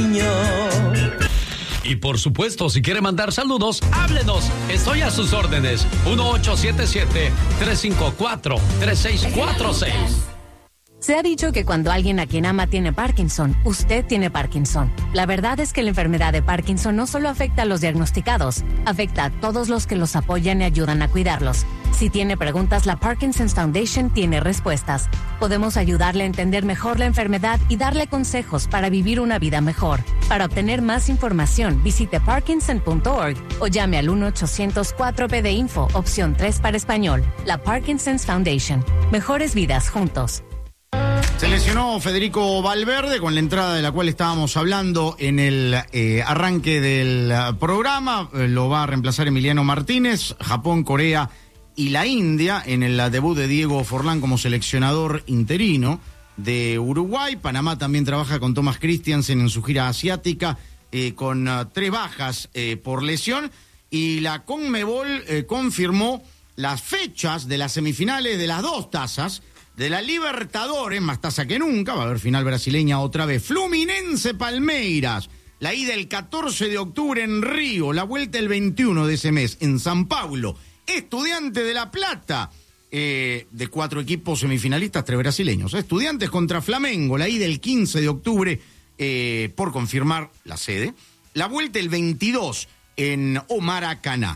cariño. Y por supuesto, si quiere mandar saludos, háblenos. Estoy a sus órdenes. 1877-354-3646. Se ha dicho que cuando alguien a quien ama tiene Parkinson, usted tiene Parkinson. La verdad es que la enfermedad de Parkinson no solo afecta a los diagnosticados, afecta a todos los que los apoyan y ayudan a cuidarlos. Si tiene preguntas, la Parkinson's Foundation tiene respuestas. Podemos ayudarle a entender mejor la enfermedad y darle consejos para vivir una vida mejor. Para obtener más información, visite parkinson.org o llame al 1-800-4PD-INFO, opción 3 para español. La Parkinson's Foundation. Mejores vidas juntos. Se lesionó Federico Valverde, con la entrada de la cual estábamos hablando en el arranque del programa. Lo va a reemplazar Emiliano Martínez. Japón, Corea y la India en el debut de Diego Forlán como seleccionador interino de Uruguay. Panamá también trabaja con Thomas Christiansen en su gira asiática, con 3 bajas por lesión. Y la Conmebol confirmó las fechas de las semifinales de las 2 tazas. De la Libertadores, más taza que nunca, va a haber final brasileña otra vez. Fluminense Palmeiras, la ida el 14 de octubre en Río, la vuelta el 21 de ese mes en San Pablo. Estudiantes de La Plata, de 4 equipos semifinalistas, 3 brasileños. Estudiantes contra Flamengo, la ida el 15 de octubre, por confirmar la sede. La vuelta el 22 en Maracaná.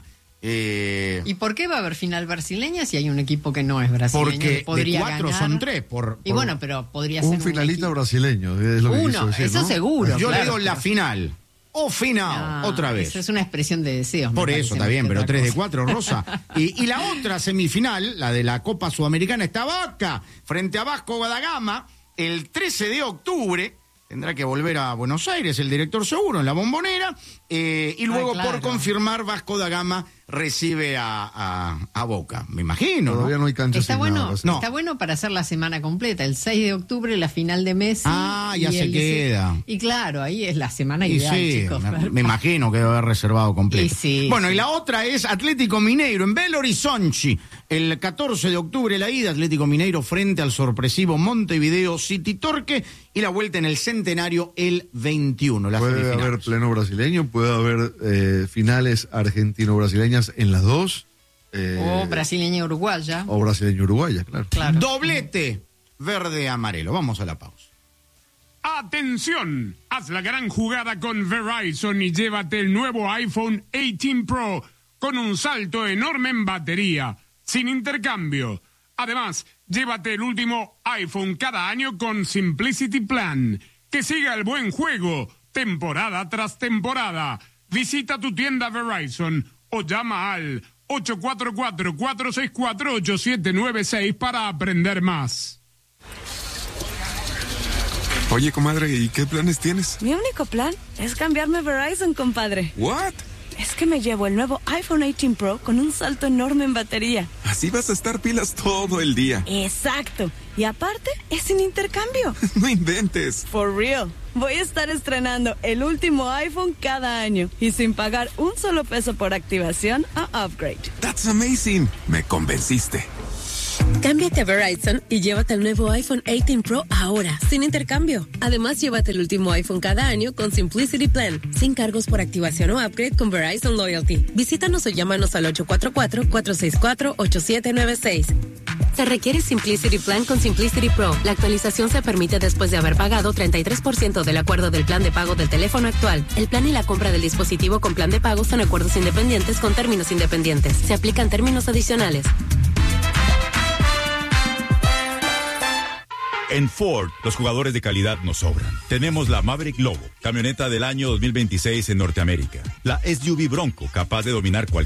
¿Y por qué va a haber final brasileña si hay un equipo que no es brasileño? Porque podría de 4 ganar? son 3. Y bueno, pero podría ser un finalista brasileño. Es lo que uno, decir, eso ¿no? seguro. Yo claro, le digo la final. O final, otra vez. Eso es una expresión de deseos. Por eso está bien, pero 3 de 4, Rosa. Y la otra semifinal, la de la Copa Sudamericana, está Vaca, frente a Vasco da Gama, el 13 de octubre. Tendrá que volver a Buenos Aires el director seguro en la Bombonera. Y luego, claro, por confirmar, Vasco da Gama recibe a Boca, me imagino. Todavía no hay cancha. Está bueno, está bueno para hacer la semana completa. El 6 de octubre, la final de Messi. Ya se queda. Y claro, ahí es la semana ideal, sí, chicos. Me imagino que debe haber reservado completo. Sí, bueno, y la otra es Atlético Mineiro en Belo Horizonte. El 14 de octubre la ida, Atlético Mineiro frente al sorpresivo Montevideo City Torque, y la vuelta en el Centenario el 21. Puede haber pleno brasileño, puede haber finales argentino-brasileñas en las 2. O brasileña-uruguaya. O brasileño-uruguaya, claro. Doblete verde-amarelo. Vamos a la pausa. ¡Atención! Haz la gran jugada con Verizon y llévate el nuevo iPhone 18 Pro con un salto enorme en batería, sin intercambio. Además, llévate el último iPhone cada año con Simplicity Plan. Que siga el buen juego, temporada tras temporada. Visita tu tienda Verizon o llama al 844-464-8796 para aprender más. Oye, comadre, ¿y qué planes tienes? Mi único plan es cambiarme a Verizon, compadre. ¿What? Es que me llevo el nuevo iPhone 18 Pro con un salto enorme en batería. Así vas a estar pilas todo el día. Exacto. Y aparte, es sin intercambio. No inventes. For real. Voy a estar estrenando el último iPhone cada año y sin pagar un solo peso por activación o upgrade. That's amazing. Me convenciste. Cámbiate a Verizon y llévate el nuevo iPhone 18 Pro ahora, sin intercambio. Además, llévate el último iPhone cada año con Simplicity Plan, sin cargos por activación o upgrade con Verizon Loyalty. Visítanos o llámanos al 844-464-8796. Se requiere Simplicity Plan con Simplicity Pro. La actualización se permite después de haber pagado 33% del acuerdo del plan de pago del teléfono actual. El plan y la compra del dispositivo con plan de pago son acuerdos independientes con términos independientes. Se aplican términos adicionales. En Ford, los jugadores de calidad nos sobran. Tenemos la Maverick Lobo, camioneta del año 2026 en Norteamérica. La SUV Bronco, capaz de dominar cualquier